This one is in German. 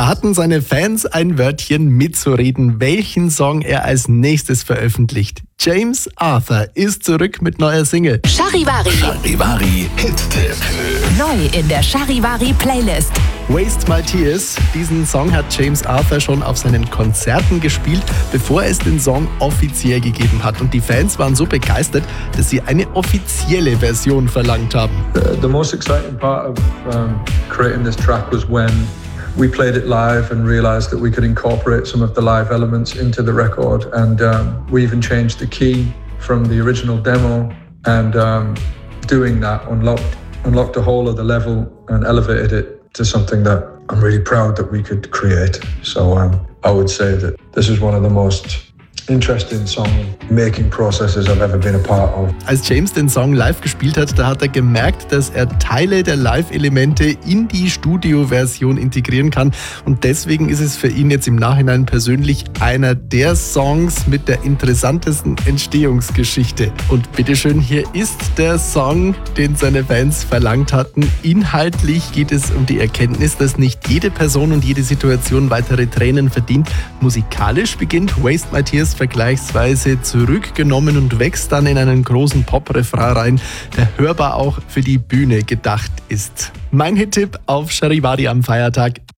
Da hatten seine Fans ein Wörtchen mitzureden, welchen Song er als nächstes veröffentlicht. James Arthur ist zurück mit neuer Single. Charivari. Charivari Hit-Tipp. Neu in der Charivari Playlist. Waste My Tears. Diesen Song hat James Arthur schon auf seinen Konzerten gespielt, bevor es den Song offiziell gegeben hat. Und die Fans waren so begeistert, dass sie eine offizielle Version verlangt haben. The most exciting part of creating this track was when we played it live and realized that we could incorporate some of the live elements into the record. And we even changed the key from the original demo. And doing that unlocked a whole other level and elevated it to something that I'm really proud that we could create. So I would say that this is one of the most interesting song-making processes I've ever been a part of. Als James den Song live gespielt hat, da hat er gemerkt, dass er Teile der Live-Elemente in die Studio-Version integrieren kann. Und deswegen ist es für ihn jetzt im Nachhinein persönlich einer der Songs mit der interessantesten Entstehungsgeschichte. Und bitteschön, hier ist der Song, den seine Fans verlangt hatten. Inhaltlich geht es um die Erkenntnis, dass nicht jede Person und jede Situation weitere Tränen verdient. Musikalisch beginnt Waste My Tears vergleichsweise zurückgenommen und wächst dann in einen großen Pop-Refrain rein, der hörbar auch für die Bühne gedacht ist. Mein Hit-Tipp auf Charivari am Feiertag.